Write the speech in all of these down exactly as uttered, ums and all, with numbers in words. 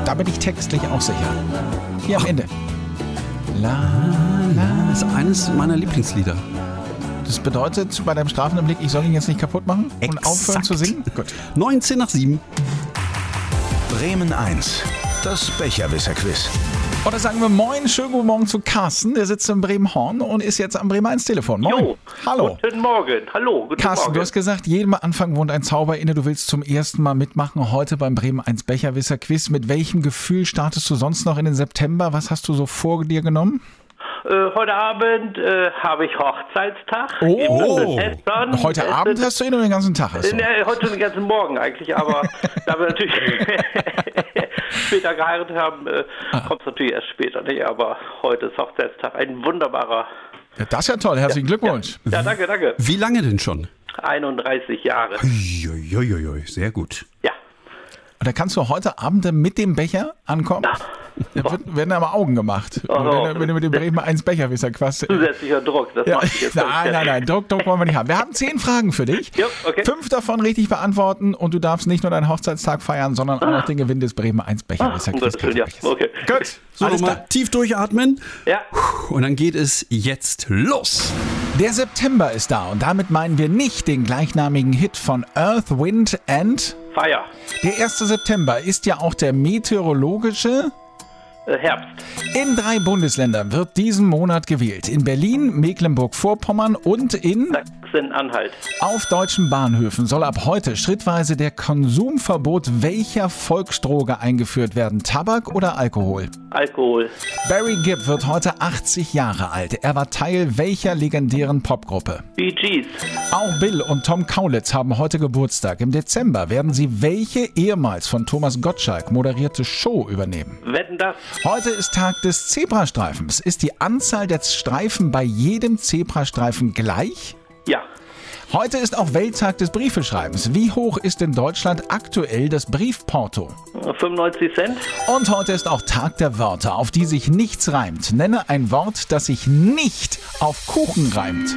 Da bin ich textlich auch sicher. Hier am Ende. La, la. Das ist eines meiner Lieblingslieder. Das bedeutet bei deinem strafenden Blick, ich soll ihn jetzt nicht kaputt machen und Exakt. aufhören zu singen? Gut. neunzehn nach sieben. Bremen eins, das Becherwisser-Quiz. Oder sagen wir Moin, schönen guten Morgen zu Carsten. Der sitzt in Bremen-Horn und ist jetzt am Bremen eins Telefon. Moin. Jo, Hallo. Guten Morgen. Hallo, guten Carsten, Morgen. du hast gesagt, jedem Anfang wohnt ein Zauber inne. Du willst zum ersten Mal mitmachen heute beim Bremen eins Becherwisser-Quiz. Mit welchem Gefühl startest du sonst noch in den September? Was hast du so vor dir genommen? Äh, heute Abend äh, habe ich Hochzeitstag. Oh, Im Essen. heute Es Abend ist- hast du ihn oder den ganzen Tag? Ist so. Ne, heute den ganzen Morgen eigentlich, aber da wir natürlich später geheiratet haben, äh, kommt es natürlich erst später, nicht? Aber heute ist Hochzeitstag, ein wunderbarer. Ja, das ist ja toll. Herzlichen Glückwunsch. Ja, danke, danke. Wie lange denn schon? einunddreißig Jahre. Uiuiui, sehr gut. Ja. Und da kannst du heute Abend mit dem Becher ankommen? Da wird, werden aber Augen gemacht. Oh. wenn, du, wenn du mit dem Bremen eins Becherwisser quasi. Zusätzlicher Druck, das Ja. mache ich jetzt. Nein, nein, nein, Druck, Druck wollen wir nicht haben. Wir haben zehn Fragen für dich. Jo, okay. Fünf davon richtig beantworten und du darfst nicht nur deinen Hochzeitstag feiern, sondern auch noch den Gewinn des Bremen eins Becherwisser Um Gottes Willen, ja. Okay. Gut, So, alles nochmal klar. tief durchatmen. Ja. Und dann geht es jetzt los. Der September ist da und damit meinen wir nicht den gleichnamigen Hit von Earth, Wind and... Feier. Der erste September ist ja auch der meteorologische... Äh, Herbst. In drei Bundesländern wird diesen Monat gewählt. In Berlin, Mecklenburg-Vorpommern und in... Sachsen-Anhalt. Auf deutschen Bahnhöfen soll ab heute schrittweise der Konsumverbot welcher Volksdroge eingeführt werden? Tabak oder Alkohol? Alkohol. Barry Gibb wird heute achtzig Jahre alt. Er war Teil welcher legendären Popgruppe? Bee Gees. Auch Bill und Tom Kaulitz haben heute Geburtstag. Im Dezember werden sie welche ehemals von Thomas Gottschalk moderierte Show übernehmen? Wetten das? Heute ist Tag des Zebrastreifens. Ist die Anzahl der Streifen bei jedem Zebrastreifen gleich? Ja. Heute ist auch Welttag des Briefeschreibens. Wie hoch ist in Deutschland aktuell das Briefporto? fünfundneunzig Cent. Und heute ist auch Tag der Wörter, auf die sich nichts reimt. Nenne ein Wort, das sich nicht auf Kuchen reimt.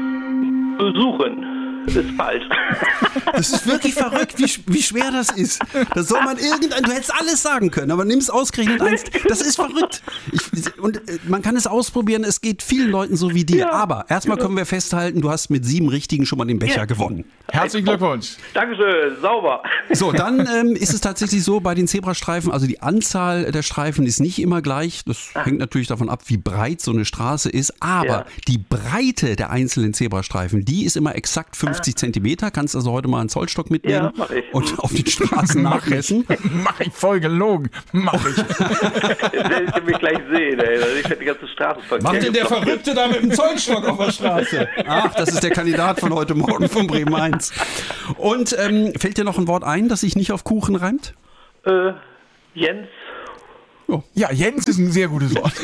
Besuchen. Ist falsch. Das ist wirklich verrückt, wie, wie schwer das ist. Da soll man irgendein, du hättest alles sagen können, aber nimmst ausgerechnet eins. Das ist verrückt. Ich, und äh, man kann es ausprobieren, es geht vielen Leuten so wie dir. Ja. Aber erstmal können wir festhalten, du hast mit sieben Richtigen schon mal den Becher Ja. gewonnen. Herzlichen Glückwunsch. Dankeschön. Sauber. So, dann ähm, ist es tatsächlich so bei den Zebrastreifen, also die Anzahl der Streifen ist nicht immer gleich. Das hängt natürlich davon ab, wie breit so eine Straße ist. Aber Ja. die Breite der einzelnen Zebrastreifen, die ist immer exakt fünfzig Zentimeter. Kannst also heute mal einen Zollstock mitnehmen Ja, mach ich. und auf den Straßen nachmessen. Mach ich voll gelogen. Mach ich. Jetzt werdet ihr mich gleich sehen, ey. Ich werde die ganze Straße verkehren. Verrückte da mit dem Zollstock auf der Straße? Ach, das ist der Kandidat von heute Morgen von Bremen eins. Und ähm, fällt dir noch ein Wort ein, das sich nicht auf Kuchen reimt? Äh, Jens. Ja, Jens ist ein sehr gutes Wort.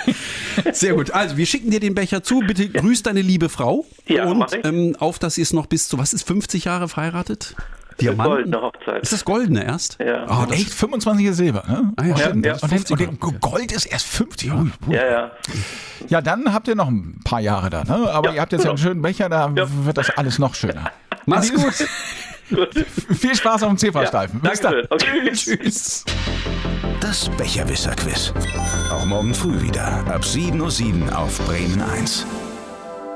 Sehr gut. Also, wir schicken dir den Becher zu. Bitte grüß deine liebe Frau. Ja, und mach ich. ähm, auf, dass ihr es noch bis zu, was ist, fünfzig Jahre verheiratet? Diamanten? Goldene Hochzeit. Ist das goldene erst? Ja. Oh, das, Echt, fünfundzwanzig ist Silber, ne? Ah, ja, und, stimmt. dann, Ja, und, dann, und fünfzig. dann Gold ist erst fünfzig. Ui, ui. Ja, ja. Ja, dann habt ihr noch ein paar Jahre da, ne? Aber Ja, ihr habt jetzt ja einen genau. schönen Becher, da Ja. wird das alles noch schöner. mach's gut. Gut. Viel Spaß auf dem Zebrastreifen. Bis dann. Dankeschön. Okay. Tschüss. Das Becherwisser-Quiz. Auch morgen früh wieder ab sieben Uhr sieben auf Bremen eins.